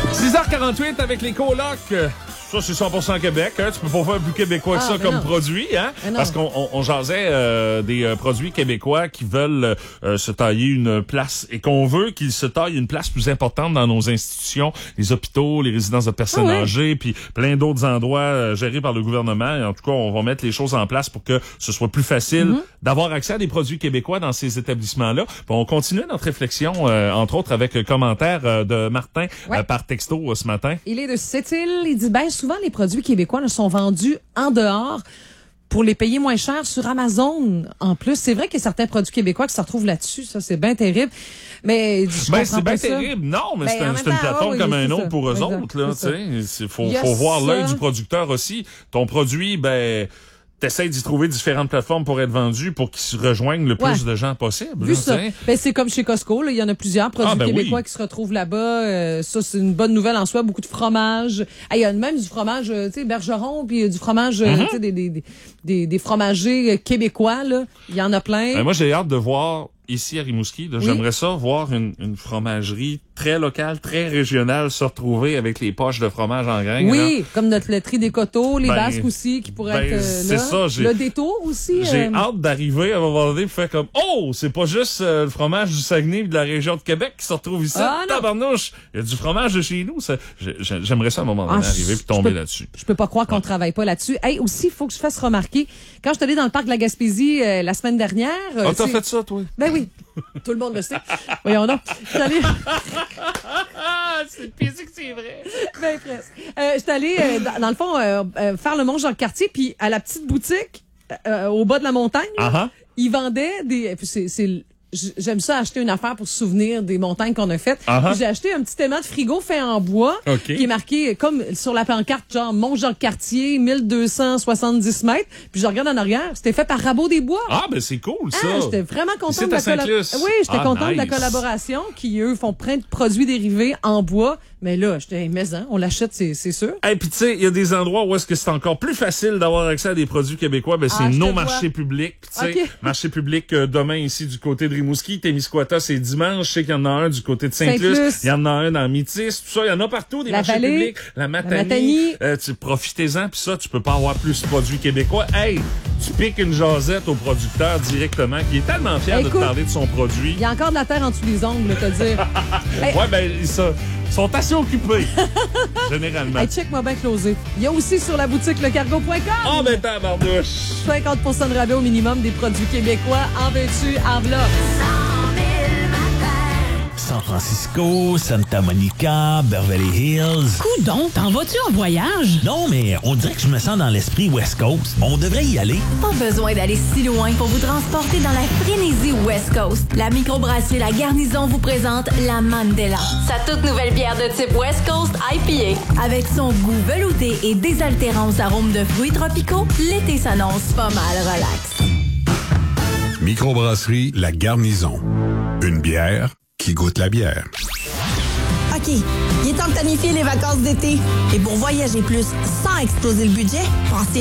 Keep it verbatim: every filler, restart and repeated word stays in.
six heures quarante-huit avec les colocs. Ça, c'est cent pour cent Québec. Hein? Tu peux pas faire plus québécois que ah, ça comme non. produit. Hein? Parce qu'on on, on jasait euh, des euh, produits québécois qui veulent euh, se tailler une place et qu'on veut qu'ils se taillent une place plus importante dans nos institutions, les hôpitaux, les résidences de personnes ah, oui. âgées, puis plein d'autres endroits euh, gérés par le gouvernement. Et en tout cas, on va mettre les choses en place pour que ce soit plus facile mm-hmm. d'avoir accès à des produits québécois dans ces établissements-là. Puis on continue notre réflexion, euh, entre autres, avec le commentaire euh, de Martin ouais. euh, par texto euh, ce matin. Il est de Sept-Îles. Il dit, ben souvent, les produits québécois ne sont vendus en dehors pour les payer moins cher sur Amazon. En plus, c'est vrai qu'il y a certains produits quéécois qui se retrouvent là-dessus. Ça, c'est bien terrible. Mais je ben, c'est bien ça. terrible. Non, mais ben, c'est, un, c'est une plateforme oh, oui, comme un autre pour eux exact, autres. Là, tu sais, faut, faut voir ça. L'œil du producteur aussi. Ton produit, ben... t'essayes d'y trouver différentes plateformes pour être vendu pour qu'ils se rejoignent le plus ouais. de gens possible. Vu là, ça. Ben, c'est comme chez Costco, là, il y en a plusieurs produits ah, ben québécois oui. qui se retrouvent là-bas. Euh, ça, c'est une bonne nouvelle en soi. Beaucoup de fromage. Il y a même du fromage, tu sais, Bergeron, puis du fromage, mm-hmm. tu sais, des, des, des, des fromagers québécois, là. Il y en a plein. Ben, moi, j'ai hâte de voir ici à Rimouski, là, oui. j'aimerais ça voir une, une fromagerie très locale, très régionale se retrouver avec les poches de fromage en grains. Oui, là. Comme notre laiterie des coteaux, les ben, basques aussi qui pourraient ben, être euh, c'est là. Ça, j'ai, le détour aussi. J'ai euh... hâte d'arriver à un moment donné pour faire comme oh, c'est pas juste euh, le fromage du Saguenay et de la région de Québec qui se retrouve ici. Ah, tabarnouche, il y a du fromage de chez nous. Ça, j'aimerais ça à un moment donné ah, arriver puis tomber peux, là-dessus. Je peux pas croire qu'on ouais. travaille pas là-dessus. Hey, aussi, il faut que je fasse remarquer, quand je suis allée dans le parc de la Gaspésie euh, la semaine dernière... Euh, ah, t'as fait ça, toi? Ben oui. Tout le monde le sait. Voyons donc. Je suis allée... c'est pire que c'est vrai. Ben presque. Euh, je suis allée, euh, dans, dans le fond, euh, euh, faire le Mont-Jacques-Cartier, puis à la petite boutique, euh, au bas de la montagne, uh-huh. ils vendaient des... C'est, c'est, j'aime ça acheter une affaire pour se souvenir des montagnes qu'on a faites. Uh-huh. J'ai acheté un petit aimant de frigo fait en bois okay. qui est marqué comme sur la pancarte genre Mont-Jacques-Cartier mille deux cent soixante-dix mètres. Puis je regarde en arrière, c'était fait par Rabot des Bois. Ah ben c'est cool ça. Ah, j'étais vraiment contente de la collaboration. Oui, j'étais ah, contente nice. de la collaboration qui eux font plein de produits dérivés en bois. Mais là, j'étais mais hein, on l'achète, c'est, c'est sûr. Et hey, puis tu sais, il y a des endroits où est-ce que c'est encore plus facile d'avoir accès à des produits québécois. Ben c'est ah, nos marchés publics. Tu sais, okay. marché public euh, demain ici du côté de Rimouski, Témiscouata, c'est dimanche. Je sais qu'il y en a un du côté de Sainte-Luce. Il y en a un dans Métis. Tout ça, il y en a partout des la marchés Vallée, publics. La Matanie. La Matanie. Euh, tu profitez-en puis ça, tu peux pas avoir plus de produits québécois. Hey, tu piques une jasette au producteur directement qui est tellement fier Écoute, de te parler de son produit. Il y a encore de la terre en dessous des ongles, te dire. hey. Ouais, ben ça. Sont assez occupés, généralement. Hey, check-moi bien closé. Il y a aussi sur la boutique lecargo point com. Ah, oh, ben tabarnouche. cinquante pour cent de rabais au minimum des produits québécois en veux-tu, en bloc. San Francisco, Santa Monica, Beverly Hills. Coudon, t'en vas-tu en voyage? Non, mais on dirait que je me sens dans l'esprit West Coast. On devrait y aller. Pas besoin d'aller si loin pour vous transporter dans la frénésie West Coast. La microbrasserie La Garnison vous présente la Mandela. Sa toute nouvelle bière de type West Coast I P A. Avec son goût velouté et désaltérant aux arômes de fruits tropicaux, l'été s'annonce pas mal relax. Microbrasserie La Garnison. Une bière qui goûte la bière. OK, il est temps de planifier les vacances d'été. Et pour voyager plus sans exploser le budget, pensez